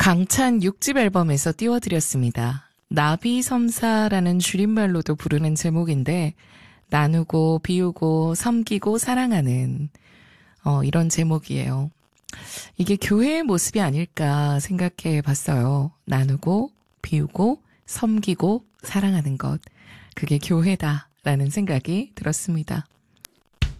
강찬 6집 앨범에서 띄워드렸습니다. 나비섬사라는 줄임말로도 부르는 제목인데 나누고 비우고 섬기고 사랑하는 이런 제목이에요. 이게 교회의 모습이 아닐까 생각해 봤어요. 나누고 비우고 섬기고 사랑하는 것. 그게 교회다라는 생각이 들었습니다.